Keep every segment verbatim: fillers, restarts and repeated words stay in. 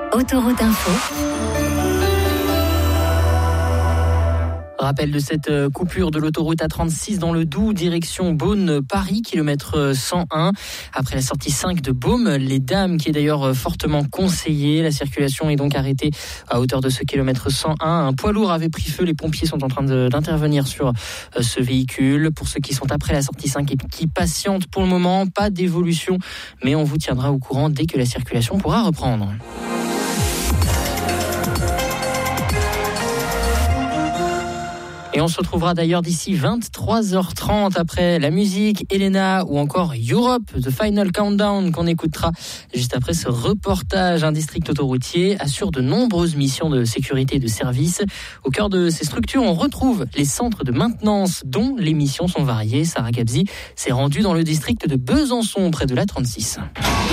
Autoroute Info. Rappel de cette coupure de l'autoroute A trente-six dans le Doubs, direction Beaune-Paris, kilomètre cent un. Après la sortie cinq de Baume, les Dames, qui est d'ailleurs fortement conseillée. La circulation est donc arrêtée à hauteur de ce kilomètre cent un. Un poids lourd avait pris feu. Les pompiers sont en train de, d'intervenir sur ce véhicule. Pour ceux qui sont après la sortie cinq et qui patientent pour le moment, pas d'évolution. Mais on vous tiendra au courant dès que la circulation pourra reprendre. Et on se retrouvera d'ailleurs d'ici vingt-trois heures trente après la musique, Elena ou encore Europe, The Final Countdown qu'on écoutera juste après ce reportage. Un district autoroutier assure de nombreuses missions de sécurité et de service. Au cœur de ces structures, on retrouve les centres de maintenance dont les missions sont variées. Sarah Gabzi s'est rendue dans le district de Besançon, près de l'A trente-six.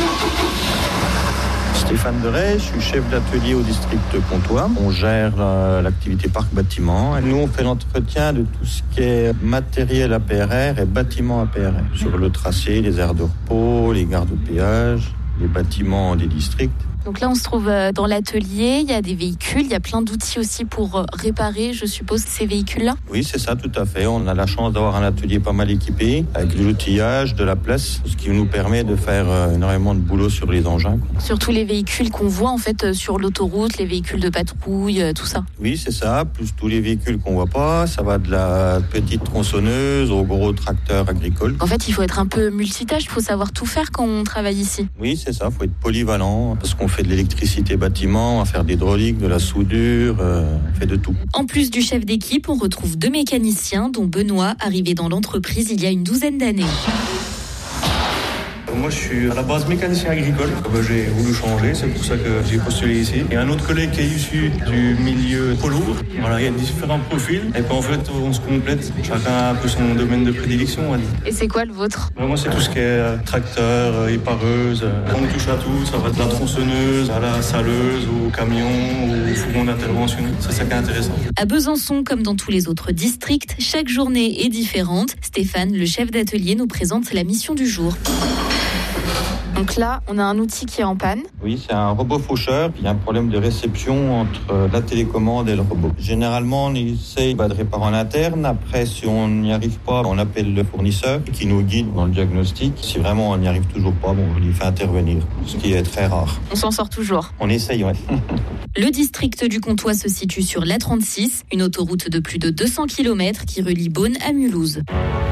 Stéphane Deray, je suis chef d'atelier au district de Pontoise. On gère euh, l'activité parc-bâtiment. Nous, on fait l'entretien de tout ce qui est matériel A P R R et bâtiment A P R R. Sur le tracé, les aires de repos, les gares de péage, les bâtiments des districts. Donc là, on se trouve dans l'atelier, il y a des véhicules, il y a plein d'outils aussi pour réparer, je suppose, ces véhicules-là. Oui, c'est ça, tout à fait. On a la chance d'avoir un atelier pas mal équipé, avec de l'outillage, de la place, ce qui nous permet de faire énormément de boulot sur les engins. Surtout les véhicules qu'on voit en fait sur l'autoroute, les véhicules de patrouille, tout ça. Oui, c'est ça, plus tous les véhicules qu'on voit pas. Ça va de la petite tronçonneuse au gros tracteur agricole. En fait, il faut être un peu multitâche, il faut savoir tout faire quand on travaille ici. Oui, c'est ça, il faut être polyvalent, parce qu'on fait de l'électricité bâtiment, on va faire de l'hydraulique, de la soudure, euh, on fait de tout. En plus du chef d'équipe, on retrouve deux mécaniciens, dont Benoît, arrivé dans l'entreprise il y a une douzaine d'années. Moi, je suis à la base mécanicien agricole. J'ai voulu changer, c'est pour ça que j'ai postulé ici. Il y a un autre collègue qui est issu du milieu poids lourd. Voilà, il y a différents profils. Et puis en fait, on se complète. Chacun a un peu son domaine de prédilection, on va dire. Et c'est quoi le vôtre ? Moi, c'est tout ce qui est tracteur, épareuse. On touche à tout. Ça va de la tronçonneuse à la saleuse, au camion, au fourgon d'intervention. C'est ça qui est intéressant. À Besançon, comme dans tous les autres districts, chaque journée est différente. Stéphane, le chef d'atelier, nous présente la mission du jour. Donc là, on a un outil qui est en panne. Oui, c'est un robot faucheur. Il y a un problème de réception entre la télécommande et le robot. Généralement, on essaye de réparer en interne. Après, si on n'y arrive pas, on appelle le fournisseur qui nous guide dans le diagnostic. Si vraiment on n'y arrive toujours pas, bon, on lui fait intervenir, ce qui est très rare. On s'en sort toujours. On essaye, ouais. Le district du Comtois se situe sur l'A trente-six, une autoroute de plus de deux cents kilomètres qui relie Beaune à Mulhouse.